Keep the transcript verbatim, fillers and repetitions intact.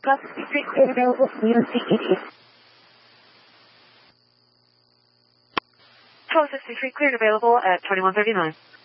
Process Street cleared available. U S C E D. twelve sixty-three cleared available at twenty-one thirty-nine.